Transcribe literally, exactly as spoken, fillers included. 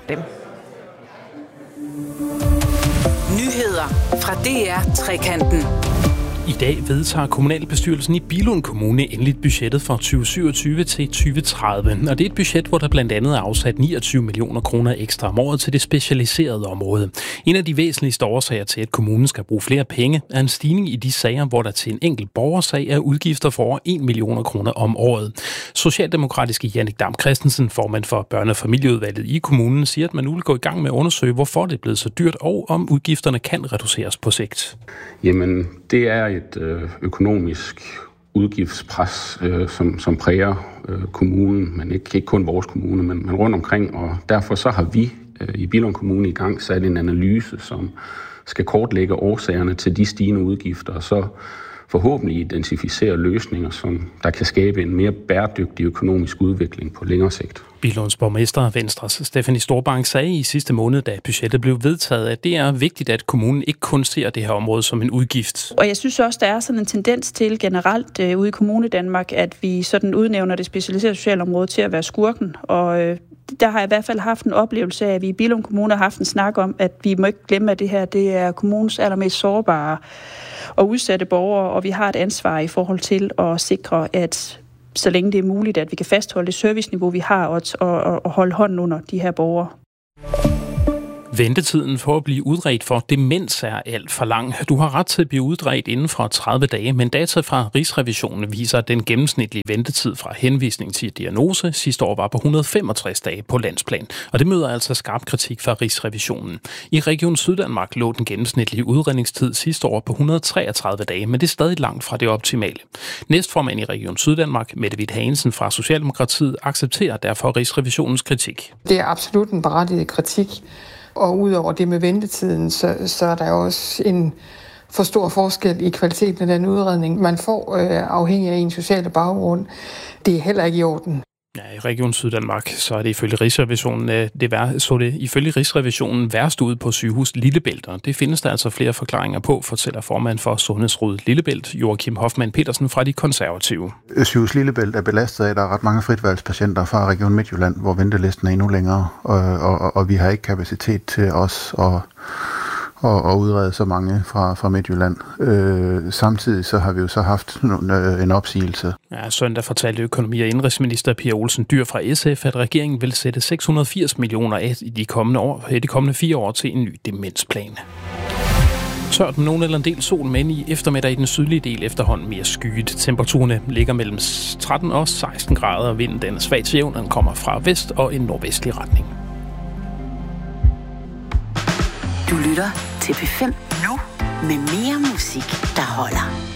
dem. Nyheder fra D R Trekanten. I dag vedtager kommunalbestyrelsen i Billund Kommune endeligt budgettet for tyve syvogtyve til tyve tredive. Og det er et budget, hvor der blandt andet er afsat niogtyve millioner kroner ekstra om året til det specialiserede område. En af de væsentligste årsager til, at kommunen skal bruge flere penge, er en stigning i de sager, hvor der til en enkelt borgersag er udgifter for over en million kroner om året. Socialdemokratiske Jannik Dam Christensen, formand for børne- og familieudvalget i kommunen, siger, at man nu vil gå i gang med at undersøge, hvorfor det er blevet så dyrt, og om udgifterne kan reduceres på sigt. Jamen, det er et øh, økonomisk udgiftspres, øh, som, som præger øh, kommunen, men ikke, ikke kun vores kommune, men, men rundt omkring. Og derfor så har vi øh, i Billund Kommune i gang sat en analyse, som skal kortlægge årsagerne til de stigende udgifter, og så forhåbentlig identificere løsninger, som der kan skabe en mere bæredygtig økonomisk udvikling på længere sigt. Billunds borgmester Venstres Stephanie Storbank sagde i sidste måned, da budgettet blev vedtaget, at det er vigtigt, at kommunen ikke kun ser det her område som en udgift. Og jeg synes også, der er sådan en tendens til generelt øh, ude i Kommune Danmark, at vi sådan udnævner det specialiserede socialområde til at være skurken. Og øh, der har jeg i hvert fald haft en oplevelse af, at vi i Billund Kommune har haft en snak om, at vi må ikke glemme, at det her det er kommunens allermest sårbare og udsatte borgere, og vi har et ansvar i forhold til at sikre, at så længe det er muligt, at vi kan fastholde det serviceniveau, vi har, og, og, og holde hånden under de her borgere. Ventetiden for at blive udredt for demens er alt for lang. Du har ret til at blive udredt inden for tredive dage, men data fra Rigsrevisionen viser, at den gennemsnitlige ventetid fra henvisning til diagnose sidste år var på et hundrede og femogtres dage på landsplan. Og det møder altså skarp kritik fra Rigsrevisionen. I Region Syddanmark lå den gennemsnitlige udredningstid sidste år på et hundrede og treogtredive dage, men det er stadig langt fra det optimale. Næstformand i Region Syddanmark, Mette Hvidt Hagensen fra Socialdemokratiet, accepterer derfor Rigsrevisionens kritik. Det er absolut en berettiget kritik. Og udover det med ventetiden, så, så er der også en for stor forskel i kvaliteten af den udredning, man får øh, afhængig af en sociale baggrund. Det er heller ikke i orden. Ja, i Region Syddanmark, så er det ifølge Rigsrevisionen, det vær, så det ifølge Rigsrevisionen værst ud på sygehus Lillebælt. Og det findes der altså flere forklaringer på, fortæller formand for Sundhedsrådet Lillebælt, Joachim Hoffmann Petersen fra De Konservative. Sygehus Lillebælt er belastet af, at der er ret mange fritvalgspatienter fra Region Midtjylland, hvor ventelisten er endnu længere, og, og, og vi har ikke kapacitet til os at Og, og udrede så mange fra, fra Midtjylland. Øh, samtidig så har vi jo så haft en opsigelse. Ja, søndag fortalte økonomi- og indrigsminister Pia Olsen Dyhr fra S F, at regeringen vil sætte seks hundrede og firs millioner af i de kommende, år, de kommende fire år til en ny demensplan. Tørt med nogen eller en del sol, men i eftermiddag i den sydlige del efterhånden mere skyet. Temperaturerne ligger mellem tretten og seksten grader, og vinden den er svagt til jævn, den kommer fra vest og en nordvestlig retning. Du lytter til P fem nu med mere musik, der holder.